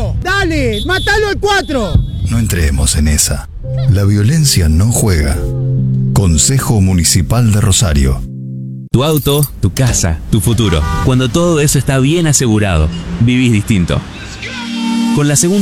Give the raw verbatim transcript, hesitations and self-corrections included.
cuatro! ¡Dale! ¡Mátalo al cuatro! No entremos en esa. La violencia no juega. Consejo Municipal de Rosario. Tu auto, tu casa, tu futuro. Cuando todo eso está bien asegurado, vivís distinto. Con la segunda